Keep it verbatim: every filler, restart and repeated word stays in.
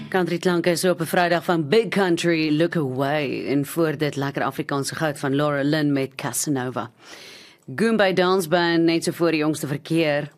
Country klanke is op 'n Vrydag van Big Country, Look Away, en voor dit lekker Afrikaanse goud van Laura Lynn met Casanova. Goombay Dansband net so voor die jongste verkeer.